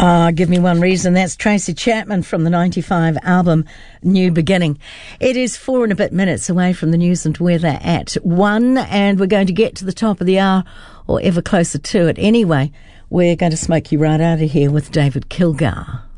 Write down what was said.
Give Me One Reason. That's Tracy Chapman from the 95 album New Beginning. It is 4 and a bit minutes away from the news and weather at 1, and we're going to get to the top of the hour, or ever closer to it. Anyway, we're going to smoke you right out of here with David Kilgour.